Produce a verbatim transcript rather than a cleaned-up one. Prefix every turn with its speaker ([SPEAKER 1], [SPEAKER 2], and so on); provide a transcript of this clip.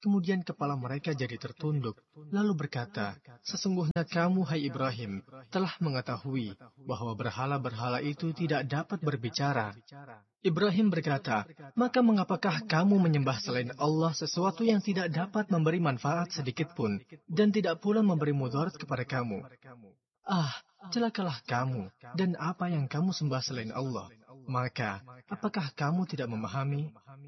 [SPEAKER 1] Kemudian kepala mereka jadi tertunduk, lalu berkata, "Sesungguhnya kamu, hai Ibrahim, telah mengetahui bahwa berhala-berhala itu tidak dapat berbicara." Ibrahim berkata, "Maka mengapakah kamu menyembah selain Allah sesuatu yang tidak dapat memberi manfaat sedikitpun, dan tidak pula memberi mudarat kepada kamu? Ah, celakalah kamu, dan apa yang kamu sembah selain Allah. Maka, apakah kamu tidak memahami?"